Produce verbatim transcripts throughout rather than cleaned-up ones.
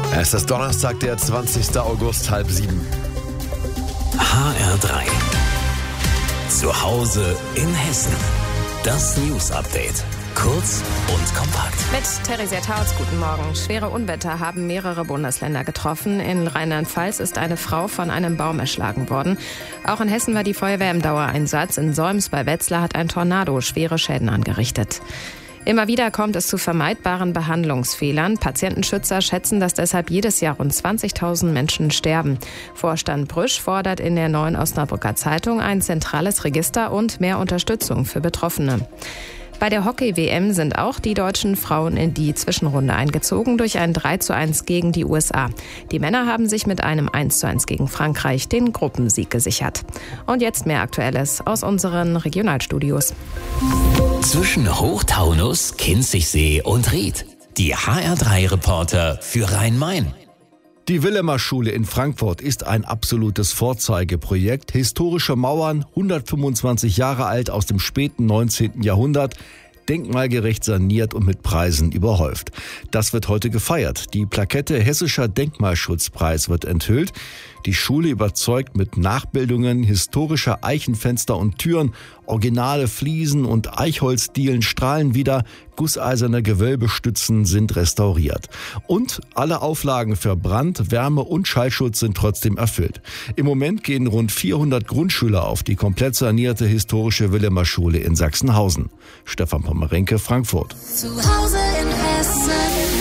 Es ist Donnerstag, der zwanzigster August, halb sieben. H R drei. Zu Hause in Hessen. Das News Update. Kurz und kompakt. Mit Theresia Tautz, guten Morgen. Schwere Unwetter haben mehrere Bundesländer getroffen. In Rheinland-Pfalz ist eine Frau von einem Baum erschlagen worden. Auch in Hessen war die Feuerwehr im Dauereinsatz. In Solms bei Wetzlar hat ein Tornado schwere Schäden angerichtet. Immer wieder kommt es zu vermeidbaren Behandlungsfehlern. Patientenschützer schätzen, dass deshalb jedes Jahr rund zwanzigtausend Menschen sterben. Vorstand Brüsch fordert in der neuen Osnabrücker Zeitung ein zentrales Register und mehr Unterstützung für Betroffene. Bei der Hockey-W M sind auch die deutschen Frauen in die Zwischenrunde eingezogen durch ein drei zu eins gegen die U S A. Die Männer haben sich mit einem eins zu eins gegen Frankreich den Gruppensieg gesichert. Und jetzt mehr Aktuelles aus unseren Regionalstudios. Zwischen Hochtaunus, Kinzigsee und Ried. Die H R drei Reporter für Rhein-Main. Die Willemer-Schule in Frankfurt ist ein absolutes Vorzeigeprojekt. Historische Mauern, hundertfünfundzwanzig Jahre alt, aus dem späten neunzehnten Jahrhundert, denkmalgerecht saniert und mit Preisen überhäuft. Das wird heute gefeiert. Die Plakette Hessischer Denkmalschutzpreis wird enthüllt. Die Schule überzeugt mit Nachbildungen historischer Eichenfenster und Türen, originale Fliesen und Eichholzdielen strahlen wieder, gusseiserne Gewölbestützen sind restauriert. Und alle Auflagen für Brand-, Wärme- und Schallschutz sind trotzdem erfüllt. Im Moment gehen rund vierhundert Grundschüler auf die komplett sanierte historische Willemer Schule in Sachsenhausen. Stefan Pommerenke, Frankfurt. Zu Hause in Hessen.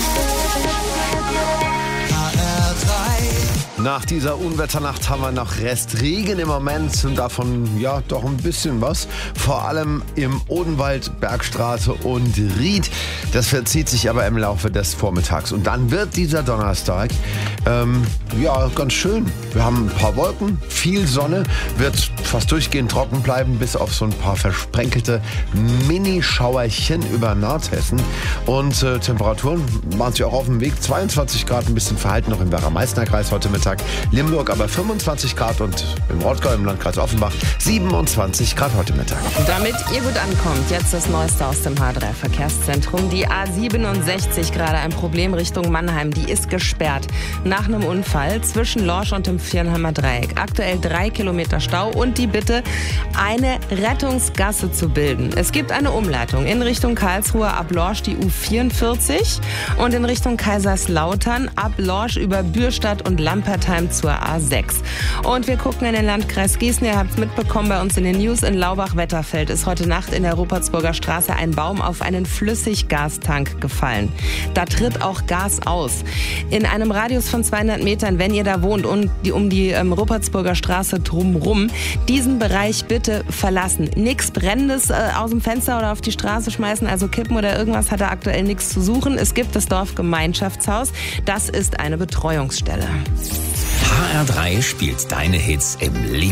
Nach dieser Unwetternacht haben wir noch Restregen im Moment und davon ja doch ein bisschen was. Vor allem im Odenwald, Bergstraße und Ried. Das verzieht sich aber im Laufe des Vormittags. Und dann wird dieser Donnerstag ähm, ja ganz schön. Wir haben ein paar Wolken, viel Sonne, wird fast durchgehend trocken bleiben, bis auf so ein paar versprenkelte Mini-Schauerchen über Nordhessen. Und äh, Temperaturen waren sich auch auf dem Weg. zweiundzwanzig Grad, ein bisschen verhalten noch im Werra-Meißner-Kreis heute Mittag. Limburg aber fünfundzwanzig Grad und im Rottgau im Landkreis Offenbach siebenundzwanzig Grad heute Mittag. Damit ihr gut ankommt, jetzt das Neueste aus dem H drei Verkehrszentrum. Die A siebenundsechzig, gerade ein Problem Richtung Mannheim, die ist gesperrt. Nach einem Unfall zwischen Lorsch und dem Viernheimer Dreieck. Aktuell drei Kilometer Stau und die Bitte, eine Rettungsgasse zu bilden. Es gibt eine Umleitung in Richtung Karlsruhe ab Lorsch die U vierundvierzig und in Richtung Kaiserslautern ab Lorsch über Bürstadt und Lampertheim zur A sechs. Und wir gucken in den Landkreis Gießen. Ihr habt es mitbekommen bei uns in den News. In Laubach-Wetterfeld ist heute Nacht in der Rupertsburger Straße ein Baum auf einen Flüssiggastank gefallen. Da tritt auch Gas aus. In einem Radius von zweihundert Metern, wenn ihr da wohnt und die, um die ähm, Rupertsburger Straße drumrum, diesen Bereich bitte verlassen. Nichts Brennendes äh, aus dem Fenster oder auf die Straße schmeißen, also kippen oder irgendwas hat da aktuell nichts zu suchen. Es gibt das Dorfgemeinschaftshaus. Das ist eine Betreuungsstelle. H R drei spielt deine Hits im Lied.